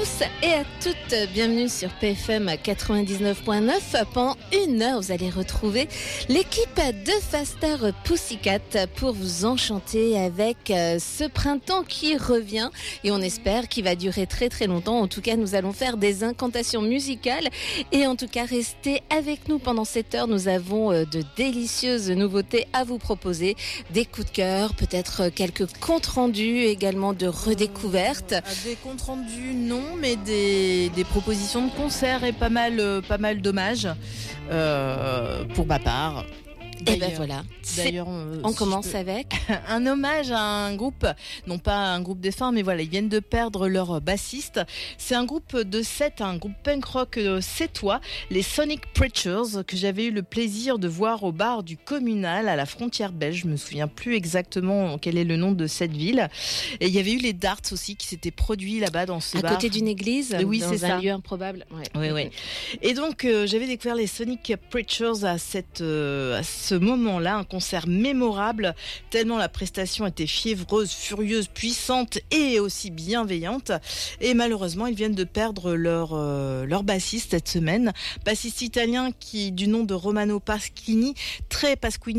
tous et à toutes, bienvenue sur PFM 99.9. Pendant une heure, vous allez retrouver l'équipe de Faster Pussycat pour vous enchanter avec ce printemps qui revient et on espère qu'il va durer très très longtemps. En tout cas, nous allons faire des incantations musicales et en tout cas, restez avec nous pendant cette heure. Nous avons de délicieuses nouveautés à vous proposer, des coups de cœur, peut-être quelques comptes rendus également de redécouvertes. Des comptes rendus, non, mais des propositions de concerts et pas mal d'hommages pour ma part. Et ben voilà. D'ailleurs, on commence avec un hommage à un groupe, non pas un groupe défunt, mais voilà, ils viennent de perdre leur bassiste. C'est un groupe de 7, un groupe punk rock sétois, les Sonic Preachers, que j'avais eu le plaisir de voir au bar du Communal à la frontière belge. Je me souviens plus exactement quel est le nom de cette ville. Et il y avait eu les Darts aussi qui s'étaient produits là-bas dans ce bar. À côté d'une église, oui, dans c'est un ça. lieu improbable. Ouais. Oui. Et donc j'avais découvert les Sonic Preachers à ce moment-là, un concert mémorable, tellement la prestation était fiévreuse, furieuse, puissante et aussi bienveillante. Et malheureusement, ils viennent de perdre leur bassiste cette semaine, bassiste italien qui du nom de Romano Pasquini, très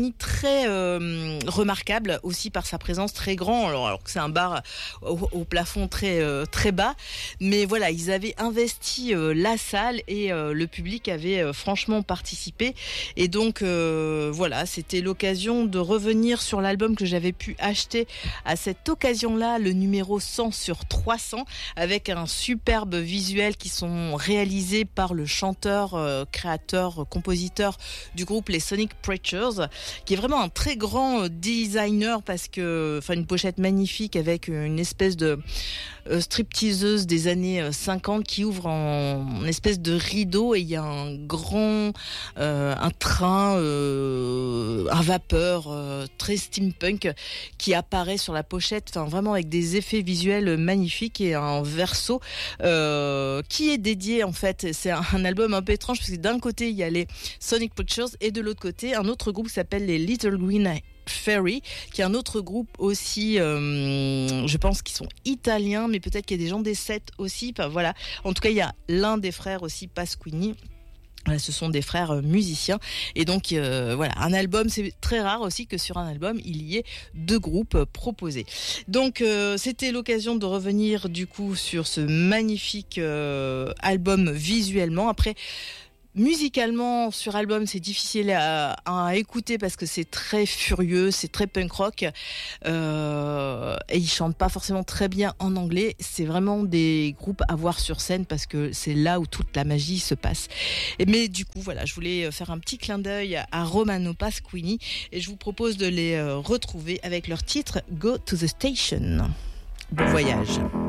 remarquable aussi par sa présence très grand, alors que c'est un bar au plafond très bas. Mais voilà, ils avaient investi la salle et le public avait franchement participé. Et donc voilà, c'était l'occasion de revenir sur l'album que j'avais pu acheter à cette occasion-là, le numéro 100 sur 300, avec un superbe visuel qui sont réalisés par le chanteur, créateur, compositeur du groupe les Sonic Preachers, qui est vraiment un très grand designer parce que, une pochette magnifique avec une espèce de stripteaseuse des années 50 qui ouvre en espèce de rideau et il y a un train, un vapeur très steampunk qui apparaît sur la pochette, vraiment avec des effets visuels magnifiques et un verso qui est dédié en fait. C'est un album un peu étrange parce que d'un côté il y a les Sonic Preachers et de l'autre côté un autre groupe qui s'appelle les Little Green Fairy, qui est un autre groupe aussi, je pense qu'ils sont italiens, mais peut-être qu'il y a des gens des 7 aussi. Voilà. En tout cas, il y a l'un des frères aussi, Pasquini. Ce sont des frères musiciens et donc voilà, un album, c'est très rare aussi que sur un album il y ait 2 groupes proposés. Donc c'était l'occasion de revenir du coup sur ce magnifique album visuellement. Après, musicalement, sur album, c'est difficile à écouter parce que c'est très furieux, c'est très punk rock et ils chantent pas forcément très bien en anglais. C'est vraiment des groupes à voir sur scène parce que c'est là où toute la magie se passe. Mais du coup, voilà, je voulais faire un petit clin d'œil à Romano Pasquini et je vous propose de les retrouver avec leur titre Go to the Station. Bon voyage.